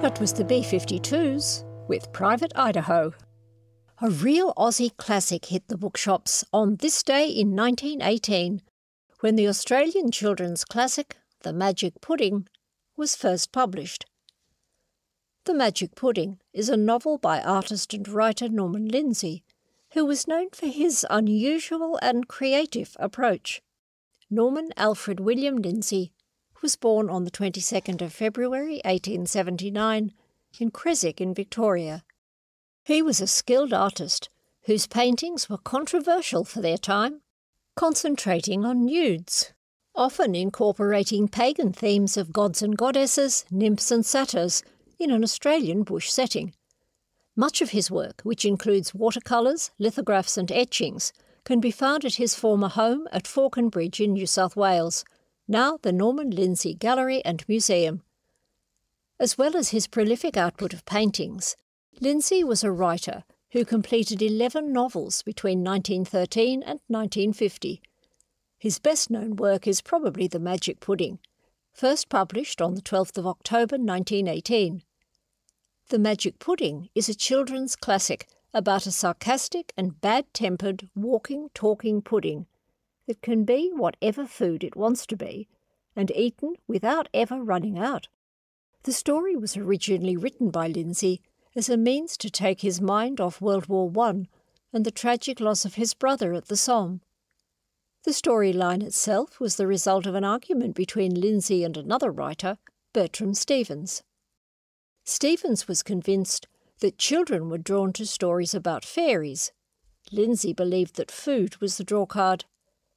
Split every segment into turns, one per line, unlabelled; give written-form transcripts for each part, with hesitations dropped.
That was the B-52s with Private Idaho. A real Aussie classic hit the bookshops on this day in 1918, when the Australian children's classic, The Magic Pudding, was first published. The Magic Pudding is a novel by artist and writer Norman Lindsay, who was known for his unusual and creative approach. Norman Alfred William Lindsay was born on the 22nd of February 1879 in Creswick in Victoria. He was a skilled artist whose paintings were controversial for their time, concentrating on nudes, often incorporating pagan themes of gods and goddesses, nymphs and satyrs in an Australian bush setting. Much of his work, which includes watercolours, lithographs and etchings, can be found at his former home at Falconbridge in New South Wales, now the Norman Lindsay Gallery and Museum. As well as his prolific output of paintings, Lindsay was a writer who completed 11 novels between 1913 and 1950. His best-known work is probably The Magic Pudding, first published on the 12th of October 1918. The Magic Pudding is a children's classic about a sarcastic and bad-tempered walking, talking pudding that can be whatever food it wants to be and eaten without ever running out. The story was originally written by Lindsay as a means to take his mind off World War I and the tragic loss of his brother at the Somme. The storyline itself was the result of an argument between Lindsay and another writer, Bertram Stevens. Stevens was convinced that children were drawn to stories about fairies. Lindsay believed that food was the drawcard.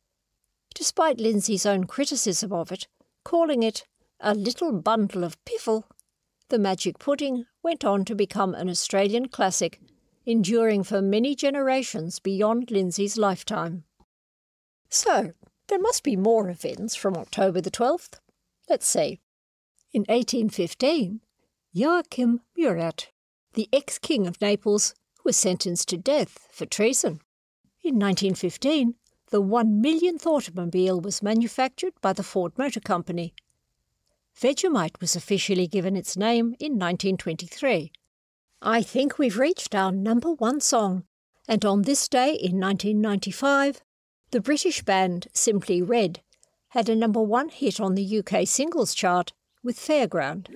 Despite Lindsay's own criticism of it, calling it a little bundle of piffle, The Magic Pudding went on to become an Australian classic, enduring for many generations beyond Lindsay's lifetime. So, there must be more events from October the 12th. Let's see. In 1815, Joachim Murat, the ex-king of Naples, was sentenced to death for treason. In 1915, the 1 millionth automobile was manufactured by the Ford Motor Company. Vegemite was officially given its name in 1923. I think we've reached our number one song, and on this day in 1995, the British band Simply Red had a number one hit on the UK singles chart with Fairground.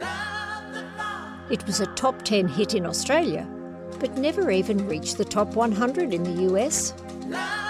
It was a top 10 hit in Australia, but never even reached the top 100 in the US.